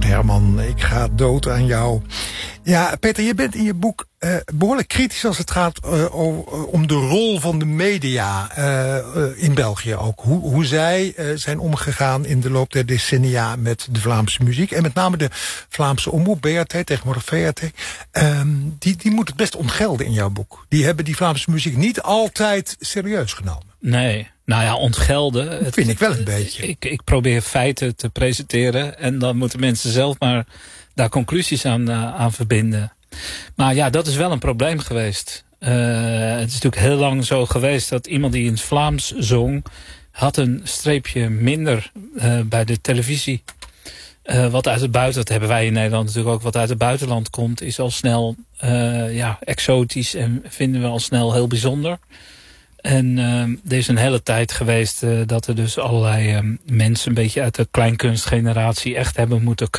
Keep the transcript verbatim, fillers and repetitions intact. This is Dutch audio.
Herman, ik ga dood aan jou. Ja, Peter, je bent in je boek uh, behoorlijk kritisch als het gaat uh, om de rol van de media uh, uh, in België ook. Hoe, hoe zij uh, zijn omgegaan in de loop der decennia met de Vlaamse muziek. En met name de Vlaamse omroep, B R T, tegenwoordig V R T. Um, die, die moet het best ontgelden in jouw boek. Die hebben die Vlaamse muziek niet altijd serieus genomen. Nee, nou ja, ontgelden. Dat vind ik wel een beetje. Ik, ik probeer feiten te presenteren en dan moeten mensen zelf maar daar conclusies aan, uh, aan verbinden. Maar ja, dat is wel een probleem geweest. Uh, het is natuurlijk heel lang zo geweest dat iemand die in het Vlaams zong had een streepje minder uh, bij de televisie. Uh, wat uit het buitenland, dat hebben wij in Nederland natuurlijk ook, wat uit het buitenland komt, is al snel uh, ja, exotisch en vinden we al snel heel bijzonder. En uh, er is een hele tijd geweest uh, dat er dus allerlei uh, mensen een beetje uit de kleinkunstgeneratie echt hebben moeten